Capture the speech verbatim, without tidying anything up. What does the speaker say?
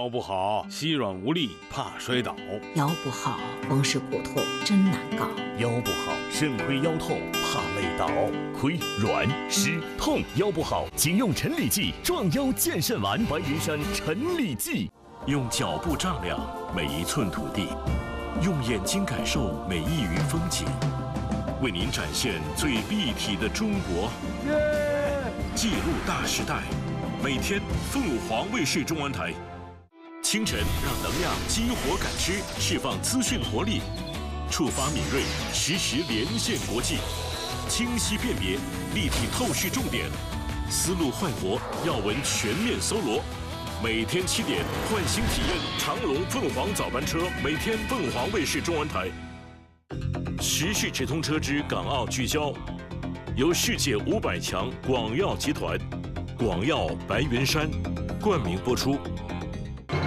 腰不好，膝软无力，怕摔倒； 腰不好，风湿骨痛真难搞； 腰不好，肾亏腰痛，怕累倒。亏、软、湿、痛，腰不好，请用陈李济壮腰健肾丸，白云山陈李济。用脚步丈量每一寸土地，用眼睛感受每一隅风景，为您展现最立体的中国。记录大时代，每天凤凰卫视中文台。清晨让能量激活感知，释放资讯活力，触发敏锐，实时连线国际，清晰辨别，立体透视重点，思路焕活，要闻全面搜罗。每天七点，唤醒体验长龙凤凰早班车，每天凤凰卫视中文台。时事直通车之港澳聚焦，由世界五百强广药集团、广药白云山冠名播出。